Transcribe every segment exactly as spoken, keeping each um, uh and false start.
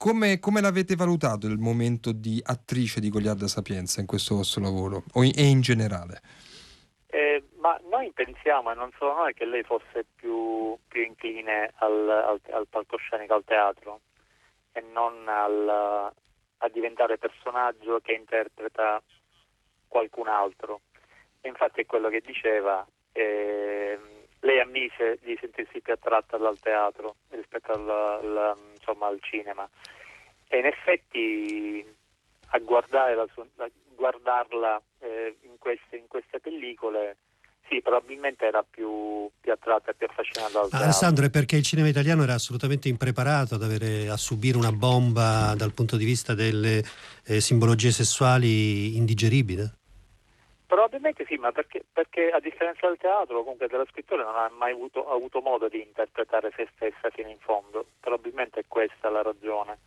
come, come l'avete valutato il momento di attrice di Goliarda Sapienza in questo vostro lavoro o in, e in generale? Eh, ma noi pensiamo, e non solo noi, che lei fosse più, più incline al, al, al palcoscenico, al teatro, e non al, a diventare personaggio che interpreta qualcun altro. E infatti è quello che diceva, eh, lei ammise di sentirsi più attratta dal teatro rispetto al, al, insomma, al cinema, e in effetti a guardare la sua, a guardarla eh, in queste in queste pellicole, sì, probabilmente era più, più attratta e più affascinata dal teatro. Alessandro, è perché il cinema italiano era assolutamente impreparato ad avere, a subire una bomba dal punto di vista delle eh, simbologie sessuali indigeribili? Probabilmente sì, ma perché, perché a differenza del teatro, comunque della scrittura, non ha mai avuto, avuto modo di interpretare se stessa fino in fondo. Probabilmente è questa la ragione.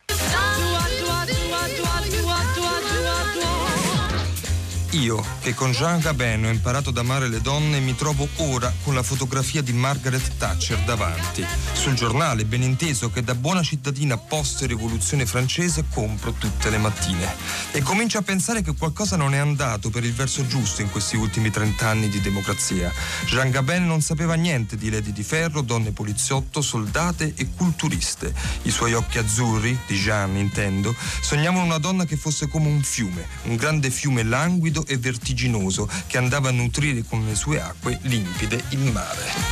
Io, che con Jean Gabin ho imparato ad amare le donne, mi trovo ora con la fotografia di Margaret Thatcher davanti. Sul giornale, ben inteso, che da buona cittadina post-rivoluzione francese compro tutte le mattine. E comincio a pensare che qualcosa non è andato per il verso giusto in questi ultimi trent'anni di democrazia. Jean Gabin non sapeva niente di Lady di Ferro, donne poliziotto, soldate e culturiste. I suoi occhi azzurri, di Jean intendo, sognavano una donna che fosse come un fiume, un grande fiume languido e vertiginoso che andava a nutrire con le sue acque limpide il mare.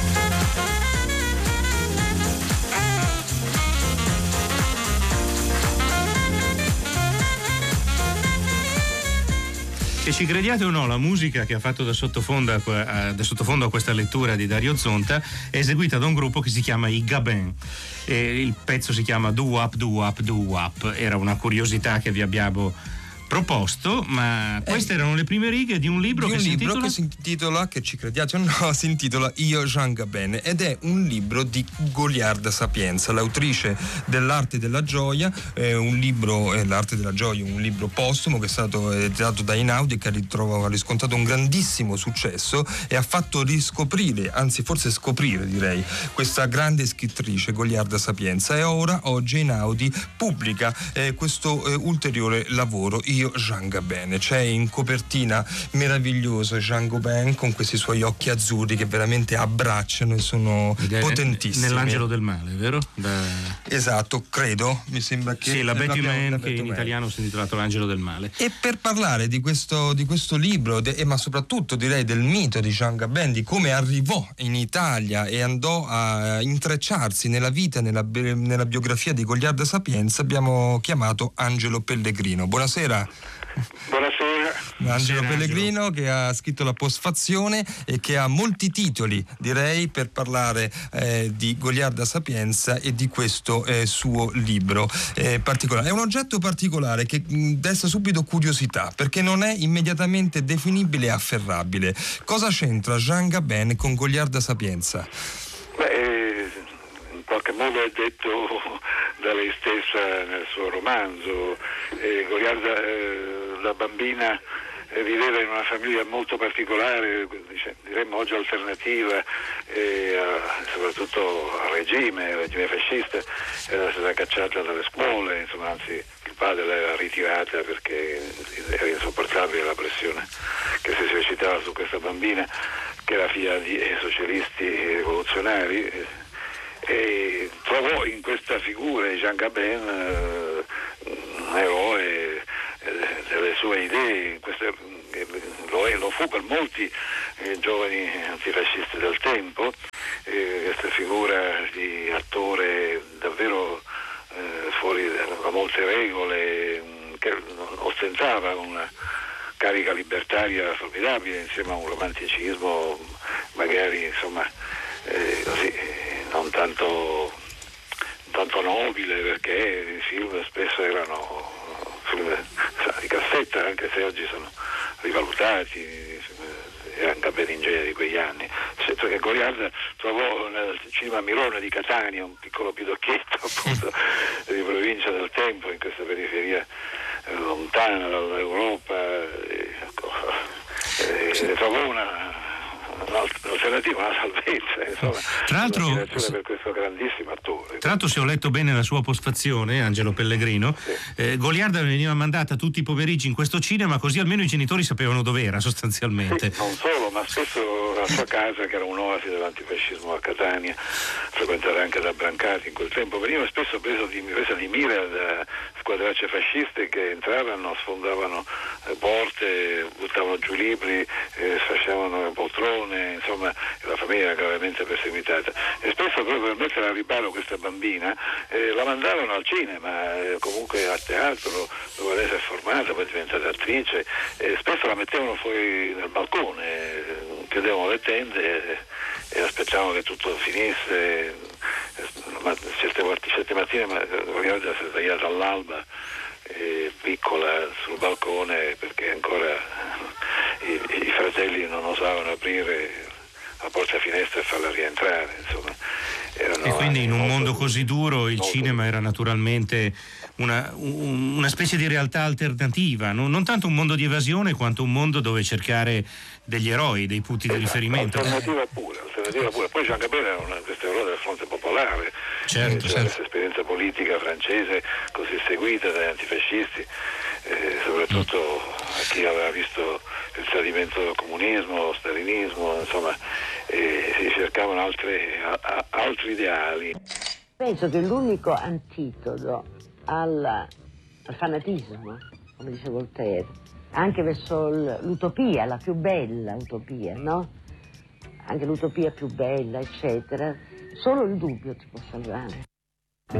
Che ci crediate o no, la musica che ha fatto da sottofondo a, da sottofondo a questa lettura di Dario Zonta è eseguita da un gruppo che si chiama i Gabin. E il pezzo si chiama Do Wap Do Wap Do Wap. Era una curiosità che vi abbiamo proposto, ma queste eh, erano le prime righe di un libro, di che, un si libro intitola... che si intitola, che ci crediate o no, si intitola Io Jean Gabin, ed è un libro di Goliarda Sapienza, l'autrice dell'Arte della Gioia, eh, un libro, eh, l'Arte della Gioia, un libro postumo che è stato editato da Einaudi e che ritrova, ha riscontrato un grandissimo successo e ha fatto riscoprire, anzi forse scoprire direi, questa grande scrittrice Goliarda Sapienza, e ora oggi Einaudi pubblica eh, questo eh, ulteriore lavoro, Io Jean Gabin. C'è in copertina meraviglioso Jean Gabin con questi suoi occhi azzurri che veramente abbracciano e sono Ed potentissimi. Nell'Angelo del Male, vero? Da... Esatto, credo, mi sembra che sì, la Betty Man, che in Man. italiano si è intitolato L'Angelo del Male. E per parlare di questo, di questo libro, de, ma soprattutto direi del mito di Jean Gabin, di come arrivò in Italia e andò a intrecciarsi nella vita, nella, nella biografia di Goliarda Sapienza, abbiamo chiamato Angelo Pellegrino. Buonasera. Buonasera. Angelo Buonasera, Pellegrino, Angelo, che ha scritto La Postfazione e che ha molti titoli, direi, per parlare eh, di Goliarda Sapienza e di questo eh, suo libro eh, particolare. È un oggetto particolare che mh, desta subito curiosità, perché non è immediatamente definibile e afferrabile. Cosa c'entra Jean Gabin con Goliarda Sapienza? Beh, in qualche modo è detto da lei stessa nel suo romanzo. eh, Goliarda eh, da bambina eh, viveva in una famiglia molto particolare, diremmo oggi alternativa, eh, a, soprattutto al regime, al regime fascista. Era stata cacciata dalle scuole, insomma, anzi il padre l'aveva ritirata perché era insopportabile la pressione che si esercitava su questa bambina, che era figlia di socialisti rivoluzionari. Eh, e trovò in questa figura di Jean Gabin eh, un eroe eh, delle sue idee. Questo, eh, lo, è, lo fu per molti eh, giovani antifascisti del tempo, eh, questa figura di attore davvero eh, fuori da molte regole, mh, che ostentava una carica libertaria formidabile insieme a un romanticismo magari, insomma, eh, così non tanto, tanto nobile, perché i film spesso erano film di cassetta, anche se oggi sono rivalutati, erano Gabin in genere di quegli anni. Certo che Goliarda trovò nel cinema Mirone di Catania, un piccolo pidocchietto appunto di provincia del tempo, in questa periferia eh, lontana dall'Europa, e, ecco, e, trovò una un'alternativa, una salvezza, insomma, tra l'altro, per questo grandissimo attore. Tra l'altro, se ho letto bene la sua postfazione, Angelo Pellegrino, sì. eh, Goliarda veniva mandata tutti i pomeriggi in questo cinema, così almeno i genitori sapevano dove era, sostanzialmente. Sì, non solo, ma spesso la sua casa, che era un'oasi dell'antifascismo a Catania, frequentata anche da Brancati in quel tempo, veniva spesso preso di, presa di mira da squadracce fasciste che entravano, sfondavano eh, porte, buttavano giù libri, eh, sfasciavano poltrone, insomma la famiglia era gravemente perseguitata, e spesso proprio per mettere a riparo questa bambina eh, la mandavano al cinema, eh, comunque a teatro, dove lei si è formata, poi è diventata attrice, e spesso la mettevano fuori nel balcone, eh, chiudevano le tende e, e aspettavano che tutto finisse. Ma certe, certe mattine Goliarda si è tagliata all'alba, eh, piccola, sul balcone, perché ancora i, i fratelli non osavano aprire la porta finestra e farla rientrare, insomma. Erano e quindi in un molto, mondo così duro il cinema era naturalmente una, una specie di realtà alternativa, non, non tanto un mondo di evasione quanto un mondo dove cercare degli eroi, dei punti esatto, di riferimento. Alternativa pure, alternativa pure. Poi Jean Gabin era una, questo eroe del fronte popolare, certo, eh, cioè certo. questa esperienza politica francese così seguita dagli antifascisti, eh, soprattutto a chi aveva visto il tradimento del comunismo, lo stalinismo, insomma, eh, si cercavano altre, a, a, altri ideali. Penso che l'unico antidoto al, al fanatismo, come dice Voltaire, anche verso l'utopia, la più bella utopia, no? Anche l'utopia più bella, eccetera, solo il dubbio ti può salvare.